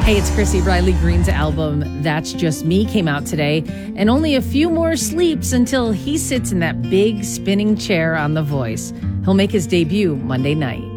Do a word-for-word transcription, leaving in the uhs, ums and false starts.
Hey, it's Chrissy. Riley Green's album, That's Just Me, came out today. And only a few more sleeps until he sits in that big spinning chair on The Voice. He'll make his debut Monday night.